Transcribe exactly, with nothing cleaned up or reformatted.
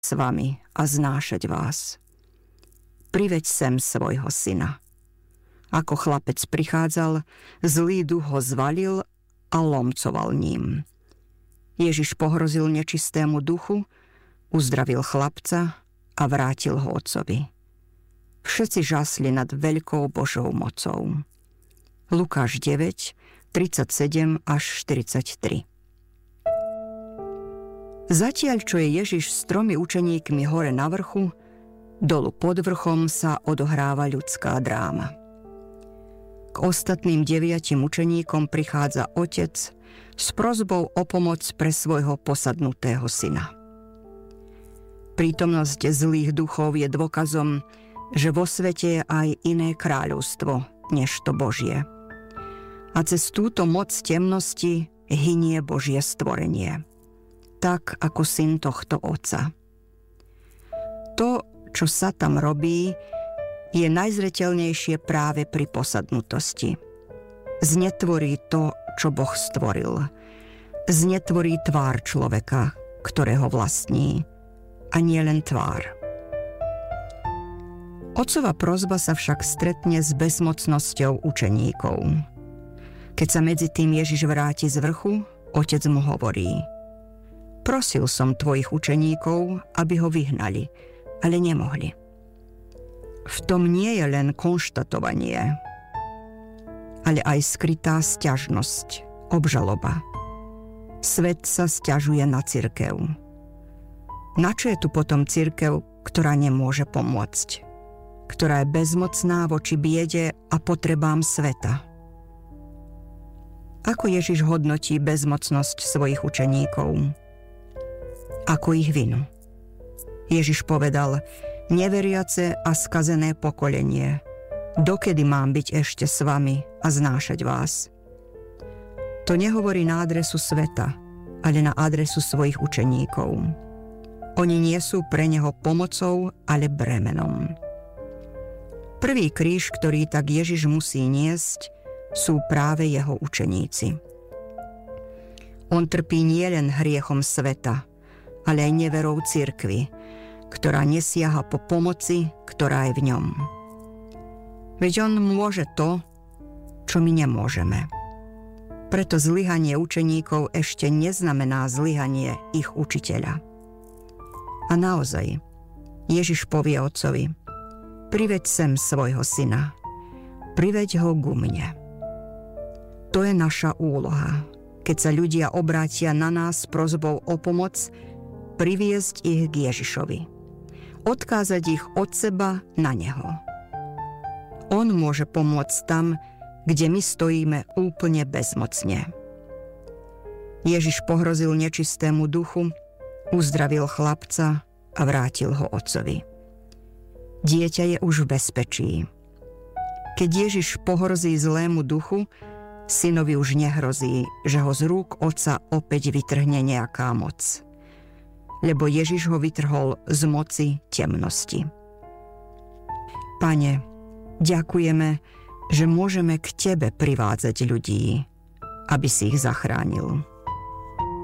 s vami a znášať vás. Priveď sem svojho syna. Ako chlapec prichádzal, zlý duch ho zvalil a lomcoval ním. Ježiš pohrozil nečistému duchu, uzdravil chlapca a vrátil ho otcovi. Všetci žasli nad veľkou Božou mocou. Lukáš deväť, tridsaťsedem až štyridsaťtri. Zatiaľ, čo je Ježiš s tromi učeníkmi hore na vrchu, dolu pod vrchom sa odohráva ľudská dráma. K ostatným deviatim učeníkom prichádza otec s prosbou o pomoc pre svojho posadnutého syna. Prítomnosť zlých duchov je dôkazom, že vo svete je aj iné kráľovstvo, než to Božie. A cez túto moc temnosti hynie Božie stvorenie, tak ako syn tohto otca. To, čo sa tam robí, je najzreteľnejšie práve pri posadnutosti. Znetvorí to, čo Boh stvoril. Znetvorí tvár človeka, ktorého vlastní, a nie len tvár. Otcova prosba sa však stretne s bezmocnosťou učeníkov. Keď sa medzi tým Ježiš vráti z vrchu, otec mu hovorí: Prosil som tvojich učeníkov, aby ho vyhnali, ale nemohli. V tom nie je len konštatovanie, ale aj skrytá sťažnosť, obžaloba. Svet sa sťažuje na cirkev. Na čo je tu potom cirkev, ktorá nemôže pomôcť? Ktorá je bezmocná voči biede a potrebám sveta? Ako Ježiš hodnotí bezmocnosť svojich učeníkov? Ako ich vinu? Ježiš povedal: Neveriace a skazené pokolenie, dokedy mám byť ešte s vami a znášať vás? To nehovorí na adresu sveta, ale na adresu svojich učeníkov. Oni nie sú pre neho pomocou, ale bremenom. Prvý kríž, ktorý tak Ježiš musí niesť, sú práve jeho učeníci. On trpí nielen hriechom sveta, ale aj neverou cirkvi, ktorá nesiaha po pomoci, ktorá je v ňom. Veď on môže to, čo my nemôžeme. Preto zlyhanie učeníkov ešte neznamená zlyhanie ich učiteľa. A naozaj, Ježiš povie otcovi: Priveď sem svojho syna, priveď ho ku mne. To je naša úloha, keď sa ľudia obrátia na nás s prosbou o pomoc, priviesť ich k Ježišovi. Odkázať ich od seba na neho. On môže pomôcť tam, kde my stojíme úplne bezmocne. Ježiš pohrozil nečistému duchu, uzdravil chlapca a vrátil ho otcovi. Dieťa je už v bezpečí. Keď Ježiš pohrozí zlému duchu, synovi už nehrozí, že ho z rúk otca opäť vytrhne nejaká moc. Lebo Ježiš ho vytrhol z moci temnosti. Pane, ďakujeme, že môžeme k Tebe privádzať ľudí, aby si ich zachránil.